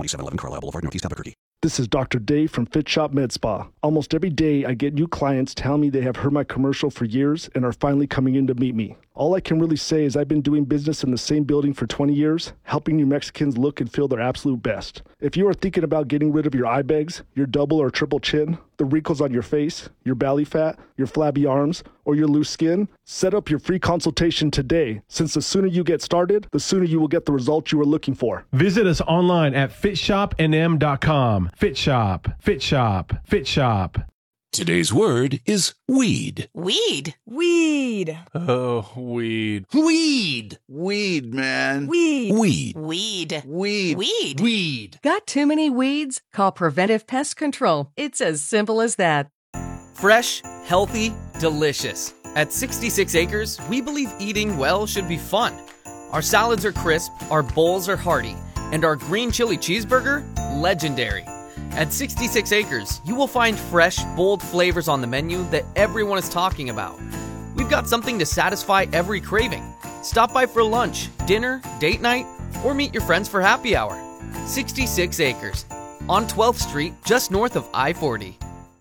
2711 Carlisle Boulevard, Northeast Albuquerque. This is Dr. Dave from Fit Shop Med Spa. Almost every day I get new clients tell me they have heard my commercial for years and are finally coming in to meet me. All I can really say is I've been doing business in the same building for 20 years, helping New Mexicans look and feel their absolute best. If you are thinking about getting rid of your eye bags, your double or triple chin, the wrinkles on your face, your belly fat, your flabby arms, or your loose skin, set up your free consultation today, since the sooner you get started, the sooner you will get the results you are looking for. Visit us online at fitshopnm.com. Fit Shop, Fit Shop, Fit Shop. Today's word is weed. Weed. Weed. Oh, weed. Weed. Weed, man. Weed. Weed. Weed. Weed. Weed. Weed. Got too many weeds? Call Preventive Pest Control. It's as simple as that. Fresh, healthy, delicious. At 66 Acres, we believe eating well should be fun. Our salads are crisp, our bowls are hearty, and our green chili cheeseburger, legendary. At 66 Acres, you will find fresh, bold flavors on the menu that everyone is talking about. We've got something to satisfy every craving. Stop by for lunch, dinner, date night, or meet your friends for happy hour. 66 Acres, on 12th Street, just north of I-40.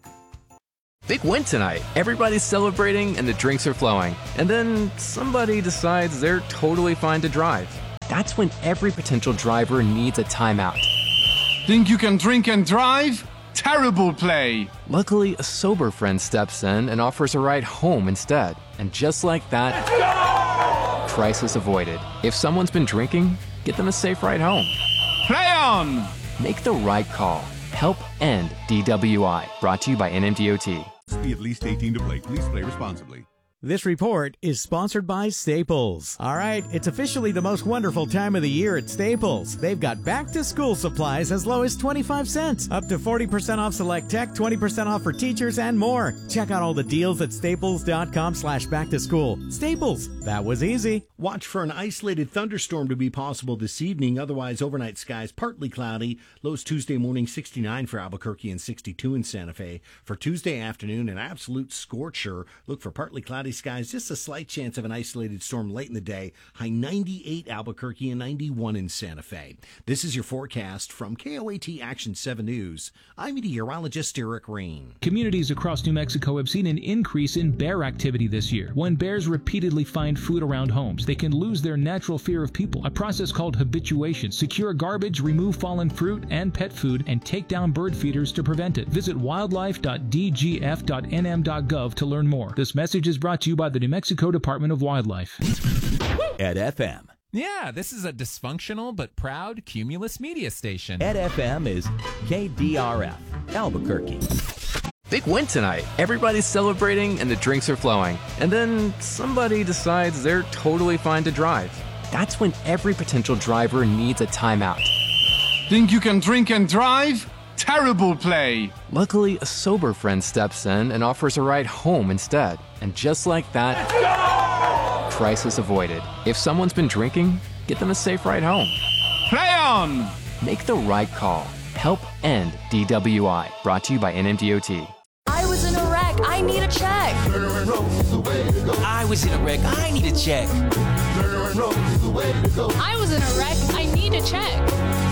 Big win tonight. Everybody's celebrating and the drinks are flowing. And then somebody decides they're totally fine to drive. That's when every potential driver needs a timeout. Think you can drink and drive? Terrible play. Luckily, a sober friend steps in and offers a ride home instead. And just like that, crisis avoided. If someone's been drinking, get them a safe ride home. Play on! Make the right call. Help end DWI. Brought to you by NMDOT. Be at least 18 to play. Please play responsibly. This report is sponsored by Staples. All right, it's officially the most wonderful time of the year at Staples. They've got back-to-school supplies as low as 25 cents, up to 40% off select tech, 20% off for teachers, and more. Check out all the deals at staples.com/back-to-school. Staples, that was easy. Watch for an isolated thunderstorm to be possible this evening. Otherwise, overnight skies partly cloudy. Lows Tuesday morning 69 for Albuquerque and 62 in Santa Fe. For Tuesday afternoon, an absolute scorcher. Look for partly cloudy skies, just a slight chance of an isolated storm late in the day. High 98 Albuquerque and 91 in Santa Fe. This is your forecast from KOAT Action 7 News. I'm meteorologist Eric Rain. Communities across New Mexico have seen an increase in bear activity this year. When bears repeatedly find food around homes, they can lose their natural fear of people, a process called habituation. Secure garbage, remove fallen fruit and pet food, and take down bird feeders to prevent it. Visit wildlife.dgf.nm.gov to learn more. This message is brought to you by the New Mexico Department of Wildlife. Ed FM. Yeah, this is a dysfunctional but proud Cumulus media station. Ed FM is KDRF, Albuquerque. Big win tonight. Everybody's celebrating and the drinks are flowing. And then somebody decides they're totally fine to drive. That's when every potential driver needs a timeout. Think you can drink and drive? Terrible play. Luckily, a sober friend steps in and offers a ride home instead. And just like that, crisis avoided. If someone's been drinking, get them a safe ride home. Play on! Make the right call. Help end DWI. Brought to you by NMDOT. I was in a wreck. I need a check. I was in a wreck. I need a check. I was in a wreck. I need a check.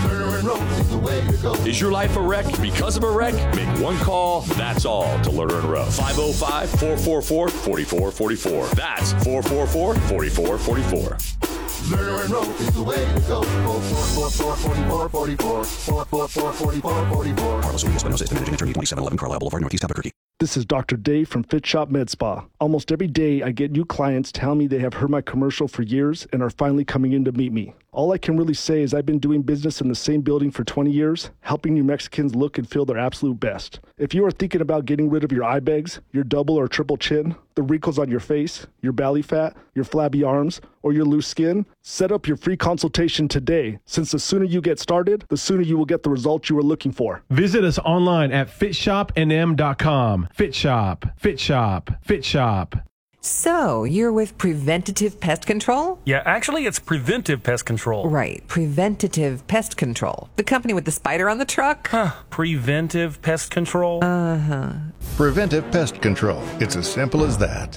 Is your life a wreck because of a wreck? Make one call, that's all, to Lerner and Rowe. 505-444-4444. That's 444-4444. Lerner and Rowe is the way to go. 444-4444. 444-4444. Carlos Williams Espinosa, Estimate Managing Attorney, 2711 Carlisle Boulevard, Northeast Albuquerque. This is Dr. Dave from Fit Shop Med Spa. Almost every day I get new clients tell me they have heard my commercial for years and are finally coming in to meet me. All I can really say is I've been doing business in the same building for 20 years, helping New Mexicans look and feel their absolute best. If you are thinking about getting rid of your eye bags, your double or triple chin, the wrinkles on your face, your belly fat, your flabby arms, or your loose skin, set up your free consultation today, since the sooner you get started, the sooner you will get the results you are looking for. Visit us online at fitshopnm.com. Fit Shop, Fit Shop, Fit Shop. So, you're with Preventative Pest Control? Yeah, actually, it's Preventive Pest Control. Right, Preventative Pest Control. The company with the spider on the truck? Preventive Pest Control? Uh-huh. Preventive Pest Control. It's as simple as that.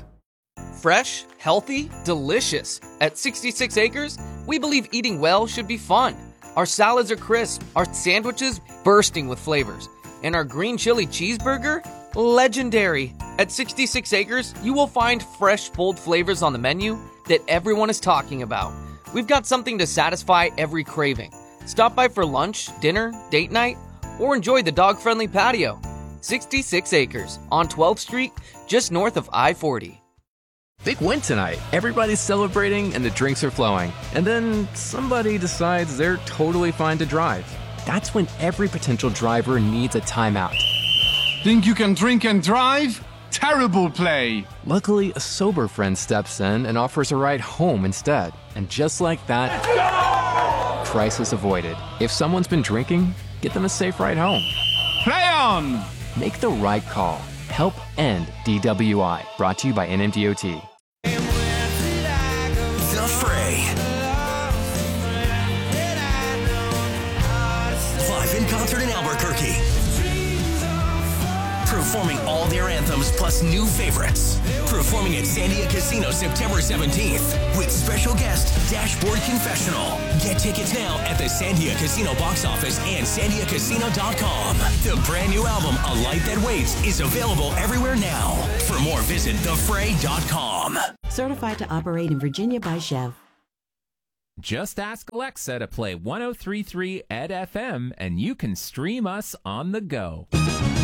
Fresh, healthy, delicious. At 66 Acres, we believe eating well should be fun. Our salads are crisp, our sandwiches bursting with flavors, and our green chili cheeseburger, legendary. At 66 Acres, you will find fresh, bold flavors on the menu that everyone is talking about. We've got something to satisfy every craving. Stop by for lunch, dinner, date night, or enjoy the dog-friendly patio. 66 Acres on 12th Street, just north of I-40. Big win tonight. Everybody's celebrating and the drinks are flowing. And then somebody decides they're totally fine to drive. That's when every potential driver needs a timeout. Think you can drink and drive? Terrible play. Luckily, a sober friend steps in and offers a ride home instead. And just like that, crisis avoided. If someone's been drinking, get them a safe ride home. Play on! Make the right call. Help end DWI. Brought to you by NMDOT. The Fray. Live in concert in Albuquerque. Performing all their anthems plus new favorites. Performing at Sandia Casino September 17th with special guest Dashboard Confessional. Get tickets now at the Sandia Casino box office and sandiacasino.com. The brand new album A Light That Waits is available everywhere now. For more, visit thefray.com. Certified to operate in Virginia by Chev. Just ask Alexa to play 103.3 Ed FM and you can stream us on the go.